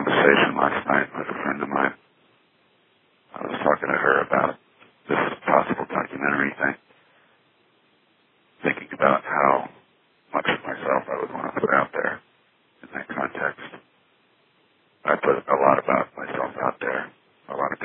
conversation last night with a friend of mine. I was talking to her about this possible documentary thing, thinking about how